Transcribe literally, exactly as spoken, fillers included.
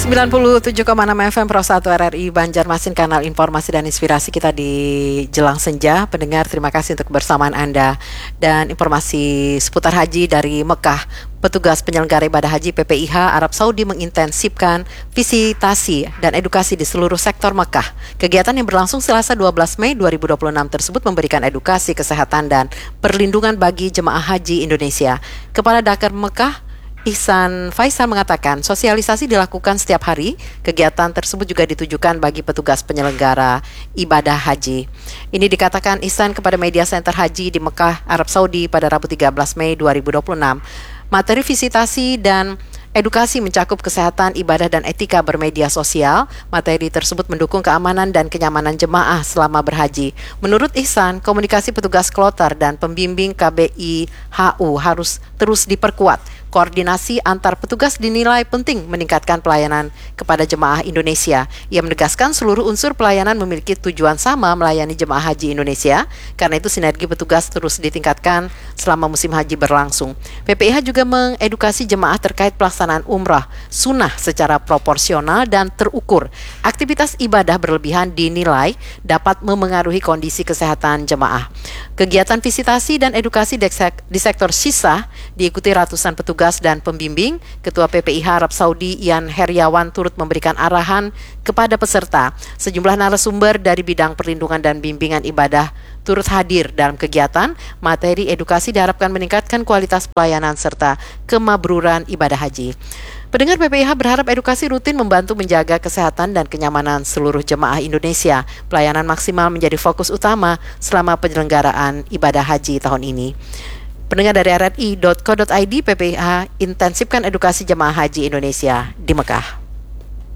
sembilan puluh tujuh koma enam F M Pro satu R R I Banjarmasin, kanal informasi dan inspirasi kita di jelang senja. Pendengar, terima kasih untuk kebersamaan Anda. Dan informasi seputar haji dari Mekah. Petugas penyelenggara ibadah haji P P I H Arab Saudi mengintensifkan visitasi dan edukasi di seluruh sektor Mekah. Kegiatan yang berlangsung Selasa dua belas Mei dua ribu dua puluh enam tersebut memberikan edukasi kesehatan dan perlindungan bagi jemaah haji Indonesia. Kepala Dakar Mekah Ihsan Faisal mengatakan sosialisasi dilakukan setiap hari. Kegiatan tersebut juga ditujukan bagi petugas penyelenggara ibadah haji. Ini dikatakan Ihsan kepada Media Center Haji di Mekah, Arab Saudi pada Rabu tiga belas Mei dua ribu dua puluh enam. Materi visitasi dan edukasi mencakup kesehatan, ibadah, dan etika bermedia sosial. Materi tersebut mendukung keamanan dan kenyamanan jemaah selama berhaji. Menurut Ihsan, komunikasi petugas kloter dan pembimbing K B I H U harus terus diperkuat. Koordinasi antar petugas dinilai penting meningkatkan pelayanan kepada jemaah Indonesia. Ia menegaskan seluruh unsur pelayanan memiliki tujuan sama, melayani jemaah haji Indonesia. Karena itu sinergi petugas terus ditingkatkan selama musim haji berlangsung. P P I H juga mengedukasi jemaah terkait pelaksanaan umrah sunnah secara proporsional dan terukur. Aktivitas ibadah berlebihan dinilai dapat memengaruhi kondisi kesehatan jemaah. Kegiatan visitasi dan edukasi di sektor sisa diikuti ratusan petugas dan pembimbing. Ketua P P I H Arab Saudi Ian Heriawan turut memberikan arahan kepada peserta. Sejumlah narasumber dari bidang perlindungan dan bimbingan ibadah turut hadir dalam kegiatan. Materi edukasi diharapkan meningkatkan kualitas pelayanan serta kemabruran ibadah haji. Pendengar, P P I H berharap edukasi rutin membantu menjaga kesehatan dan kenyamanan seluruh jemaah Indonesia. Pelayanan maksimal menjadi fokus utama selama penyelenggaraan ibadah haji tahun ini. Pendengar, dari R R I dot co dot I D, P P I H intensifkan edukasi jemaah haji Indonesia di Mekah.